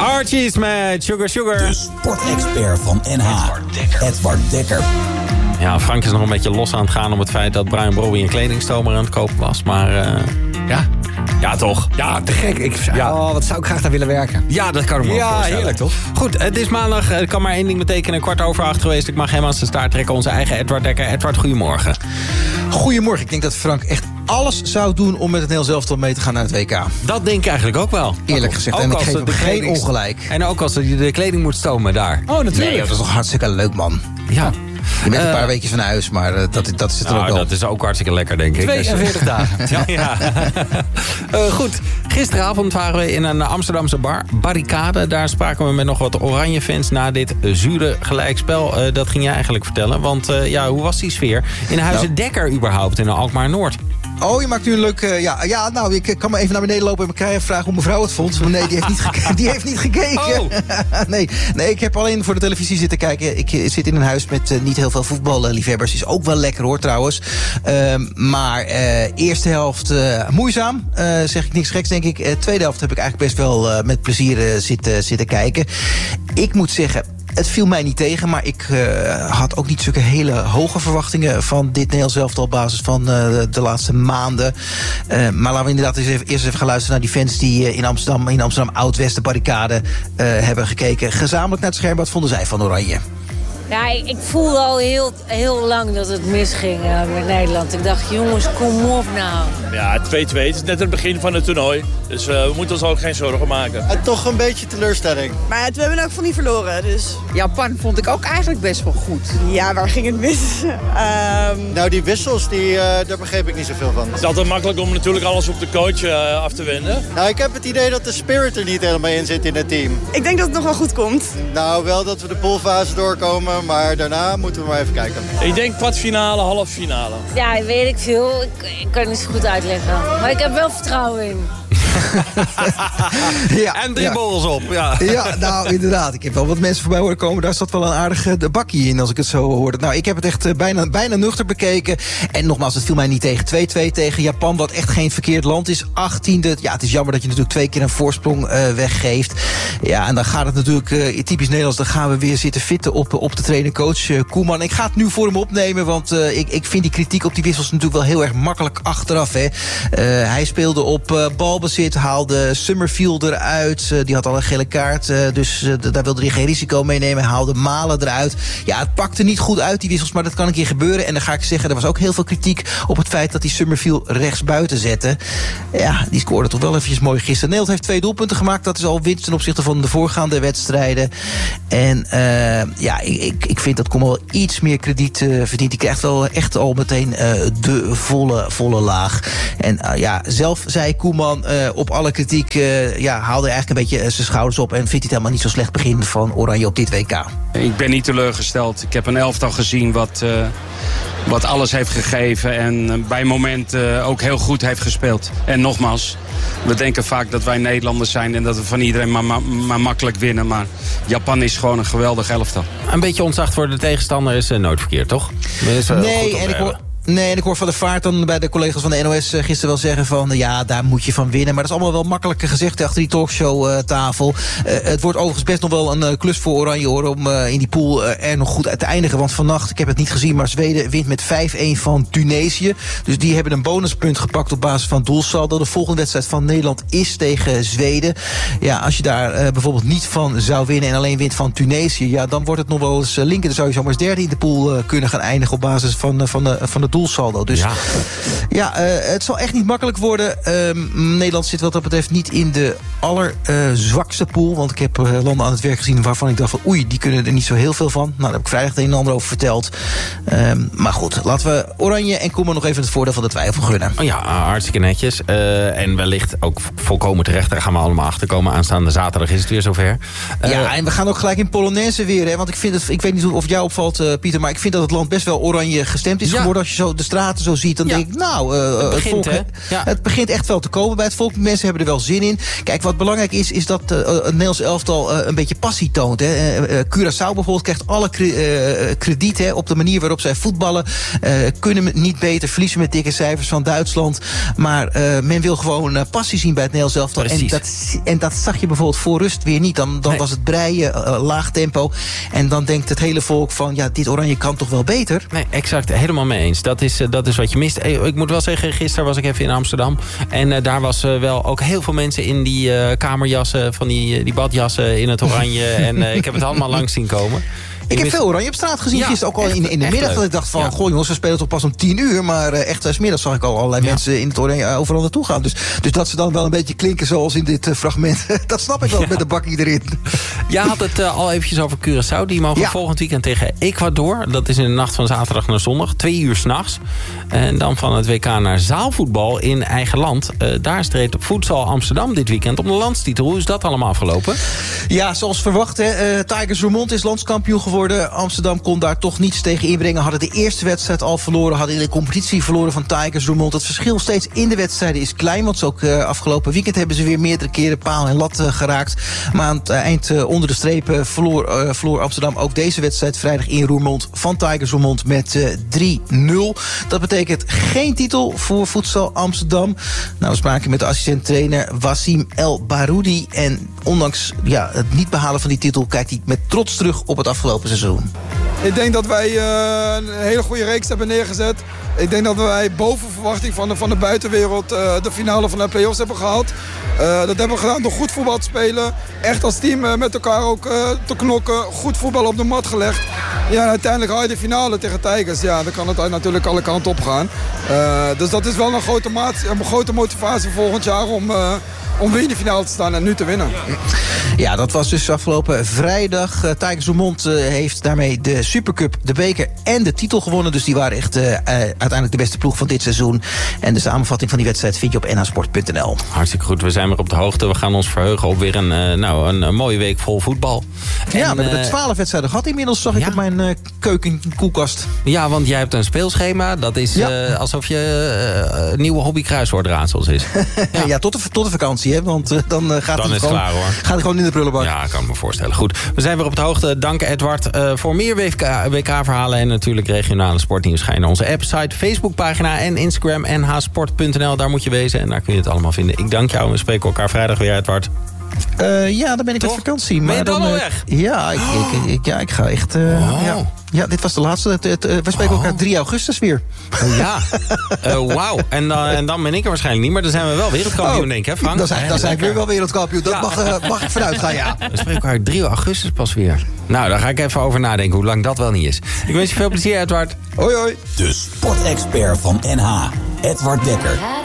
Archie's met Sugar Sugar. De sportexpert van NH, Edward Dekker. Ja, Frank is nog een beetje los aan het gaan om het feit dat Brian Brobby een kledingstomer aan het kopen was. Maar ja, toch? Ja, te gek. Wat zou ik graag daar willen werken. Ja, dat kan ik me ook voorstellen. Ja, heerlijk toch? Goed, het is maandag. Het kan maar één ding betekenen. 8:15 geweest. Ik mag hem aan zijn staart trekken. Onze eigen Edward Dekker. Edward, goedemorgen. Goedemorgen. Ik denk dat Frank echt alles zou doen om met het Nederlands elftal mee te gaan naar het WK. Dat denk ik eigenlijk ook wel. Eerlijk gezegd. En ik geef hem geen ongelijk. En ook als de kleding moet stomen daar. Oh, natuurlijk. Nee, dat is toch hartstikke leuk, man. Ja. Je bent een paar weekjes van huis, maar dat zit er ook wel. Dat is ook hartstikke lekker, denk ik. 42 dagen. Ja. Goed, gisteravond waren we in een Amsterdamse bar, Barricade. Daar spraken we met nog wat oranje fans na dit zure gelijkspel. Dat ging jij eigenlijk vertellen, want hoe was die sfeer? In Huizen Dekker überhaupt, in Alkmaar-Noord. Oh, je maakt nu een leuk... ik kan maar even naar beneden lopen en me krijgen vragen hoe mevrouw het vond. Maar nee, die heeft niet gekeken. Oh. nee, ik heb alleen voor de televisie zitten kijken. Ik zit in een huis met niet heel veel voetballiefhebbers. Is ook wel lekker hoor, trouwens. Maar eerste helft moeizaam. Zeg ik niks geks, denk ik. Tweede helft heb ik eigenlijk best wel met plezier zitten kijken. Ik moet zeggen... Het viel mij niet tegen, maar ik had ook niet zulke hele hoge verwachtingen van dit Nederlands elftal op basis van de laatste maanden. Maar laten we inderdaad eerst even gaan luisteren naar die fans die in Amsterdam Oud-West de Barricade hebben gekeken. Gezamenlijk naar het scherm, wat vonden zij van Oranje? Ja, ik voelde al heel lang dat het misging met Nederland. Ik dacht, jongens, kom op nou. Ja, 2-2. Het is net het begin van het toernooi. Dus we moeten ons ook geen zorgen maken. En toch een beetje teleurstelling. Maar we hebben ook van niet verloren, dus... Japan vond ik ook eigenlijk best wel goed. Ja, waar ging het mis? Nou, die wissels, daar begreep ik niet zoveel van. Het is altijd makkelijk om natuurlijk alles op de coach af te wenden. Nou, ik heb het idee dat de spirit er niet helemaal in zit in het team. Ik denk dat het nog wel goed komt. Nou, wel dat we de poolfase doorkomen, maar daarna moeten we maar even kijken. Ik denk kwartfinale, halve finale. Ja, weet ik veel. Ik kan het niet zo goed uitleggen. Maar ik heb wel vertrouwen in. En 3 borrels op. Ja, nou inderdaad. Ik heb wel wat mensen voorbij horen komen. Daar zat wel een aardige bakkie in als ik het zo hoorde. Nou, ik heb het echt bijna nuchter bekeken. En nogmaals, het viel mij niet tegen. 2-2 tegen Japan, wat echt geen verkeerd land is. 18e. Ja, het is jammer dat je natuurlijk 2 keer een voorsprong weggeeft. Ja, en dan gaat het natuurlijk typisch Nederlands. Dan gaan we weer zitten fitten op de trainer-coach Koeman. Ik ga het nu voor hem opnemen, want ik vind die kritiek op die wissels natuurlijk wel heel erg makkelijk achteraf. Hè. Hij speelde op balbezit. Haalde Summerfield eruit. Die had al een gele kaart. Dus daar wilde hij geen risico meenemen. Haalde Malen eruit. Ja, het pakte niet goed uit, die wissels. Maar dat kan een keer gebeuren. En dan ga ik zeggen, er was ook heel veel kritiek op het feit dat hij Summerfield rechts buiten zette. Ja, die scoorde toch wel eventjes mooi gisteren. Nederland heeft 2 doelpunten gemaakt. Dat is al winst ten opzichte van de voorgaande wedstrijden. En ik vind dat Koeman wel iets meer krediet verdient. Die krijgt wel echt al meteen de volle laag. En zelf zei Koeman... op alle kritiek haalde hij eigenlijk een beetje zijn schouders op... en vindt hij het helemaal niet zo slecht begin van Oranje op dit WK. Ik ben niet teleurgesteld. Ik heb een elftal gezien wat alles heeft gegeven... en bij momenten ook heel goed heeft gespeeld. En nogmaals, we denken vaak dat wij Nederlanders zijn... en dat we van iedereen maar makkelijk winnen. Maar Japan is gewoon een geweldig elftal. Een beetje ontzag voor de tegenstander is nooit verkeerd, toch? Nee, en ik hoor Van der Vaart dan bij de collega's van de NOS gisteren wel zeggen van... ja, daar moet je van winnen. Maar dat is allemaal wel makkelijker gezegd achter die talkshowtafel. Het wordt overigens best nog wel een klus voor Oranje hoor... om in die pool er nog goed uit te eindigen. Want vannacht, ik heb het niet gezien, maar Zweden wint met 5-1 van Tunesië. Dus die hebben een bonuspunt gepakt op basis van doelsaldo. De volgende wedstrijd van Nederland is tegen Zweden. Ja, als je daar bijvoorbeeld niet van zou winnen... en alleen wint van Tunesië, ja, dan wordt het nog wel eens linker. Dan zou je zomaar eens derde in de pool kunnen gaan eindigen... op basis van de doelsaldo. Dus het zal echt niet makkelijk worden. Nederland zit wat dat betreft niet in de allerzwakste pool. Want ik heb landen aan het werk gezien waarvan ik dacht van... oei, die kunnen er niet zo heel veel van. Nou, daar heb ik vrijdag het een en ander over verteld. Maar goed, laten we Oranje en Koeman nog even het voordeel van de twijfel gunnen. Oh ja, hartstikke netjes. En wellicht ook volkomen terecht. Daar gaan we allemaal achter komen. Aanstaande zaterdag is het weer zover. En we gaan ook gelijk in Polonaise weer. Hè, want ik weet niet of jou opvalt, Pieter... maar ik vind dat het land best wel oranje gestemd is geworden... als je zo de straten zo ziet, dan denk ik, het begint echt wel te komen bij het volk. Mensen hebben er wel zin in. Kijk, wat belangrijk is dat het Nederlands elftal een beetje passie toont. Hè. Curaçao bijvoorbeeld krijgt alle krediet op de manier waarop zij voetballen. Kunnen niet beter, verliezen met dikke cijfers van Duitsland. Maar men wil gewoon passie zien bij het Nederlands elftal. En dat zag je bijvoorbeeld voor rust weer niet. Dan was het breien, laag tempo. En dan denkt het hele volk van, ja, dit Oranje kan toch wel beter? Nee, exact. Helemaal mee eens. Dat is wat je mist. Ik moet wel zeggen, gisteren was ik even in Amsterdam. En daar was wel ook heel veel mensen in die kamerjassen, van die badjassen in het oranje. En ik heb het allemaal langs zien komen. Ik heb veel Oranje op straat gezien gisteren, ook al in de middag. Dat ik dacht van, goh jongens, we spelen toch pas om 10:00. Maar echt 's middags zag ik al allerlei mensen in het Oranje overal naartoe gaan. Dus dat ze dan wel een beetje klinken zoals in dit fragment. Dat snap ik wel met de bakkie erin. Jij had het al eventjes over Curaçao. Die mogen volgend weekend tegen Ecuador. Dat is in de nacht van zaterdag naar zondag. 2:00 s'nachts. En dan van het WK naar zaalvoetbal in eigen land. Daar streed Futsal Amsterdam dit weekend om de landstitel. Hoe is dat allemaal afgelopen? Ja, zoals verwacht. Tigers Roermond is landskampioen geworden. Amsterdam kon daar toch niets tegen inbrengen. Hadden de eerste wedstrijd al verloren. Hadden in de competitie verloren van Tigers Roermond. Het verschil steeds in de wedstrijden is klein. Want ook afgelopen weekend hebben ze weer meerdere keren paal en lat geraakt. Maar aan het eind onder de streep verloor Amsterdam ook deze wedstrijd vrijdag in Roermond van Tigers Roermond met 3-0. Dat betekent geen titel voor Futsal Amsterdam. Nou, we spraken met de assistent-trainer Wassim El Baroudi. En ondanks het niet behalen van die titel kijkt hij met trots terug op het afgelopen seizoen. Ik denk dat wij een hele goede reeks hebben neergezet. Ik denk dat wij boven verwachting van de buitenwereld de finale van de play-offs hebben gehaald. Dat hebben we gedaan door goed voetbal te spelen. Echt als team met elkaar ook te knokken. Goed voetbal op de mat gelegd. Ja, en uiteindelijk haal je de finale tegen Tigers. Ja, dan kan het natuurlijk alle kanten op gaan. Dus dat is wel een grote motivatie volgend jaar om weer in de finale te staan en nu te winnen. Ja, dat was dus afgelopen vrijdag. Tigers Roermond heeft daarmee de Supercup, de beker en de titel gewonnen. Dus die waren echt uiteindelijk de beste ploeg van dit seizoen. En de samenvatting van die wedstrijd vind je op nhsport.nl. Hartstikke goed, we zijn weer op de hoogte. We gaan ons verheugen op weer een mooie week vol voetbal. Ja, we hebben de 12 wedstrijden gehad inmiddels, zag ik op mijn keukenkoelkast. Ja, want jij hebt een speelschema. Dat is alsof je nieuwe hobby kruiswoordraadsels is. Ja, tot de vakantie, hè? Want dan gaat dan het is klaar, hoor. Gaat het gewoon in de prullenbak. Ja, kan ik me voorstellen. Goed, we zijn weer op de hoogte. Dank Edward. Voor meer WK-verhalen en natuurlijk regionale sportnieuws ga je naar onze app, site, Facebookpagina en Instagram nhsport.nl. Daar moet je wezen en daar kun je het allemaal vinden. Ik dank jou en we spreken elkaar vrijdag weer, Edward. Ja, dan ben ik met vakantie. Ben je dan al weg? Ja, ik ga echt... Ja, dit was de laatste. We spreken elkaar 3 augustus weer. Ja, wauw. En dan ben ik er waarschijnlijk niet, maar dan zijn we wel wereldkampioen, denk ik, hè Frank? Dan zijn we weer wel wereldkampioen. Dat mag ik vanuit gaan, ja. We spreken elkaar 3 augustus pas weer. Nou, daar ga ik even over nadenken hoe lang dat wel niet is. Ik wens je veel plezier, Edward. Hoi, hoi. De sportexpert van NH, Edward Dekker.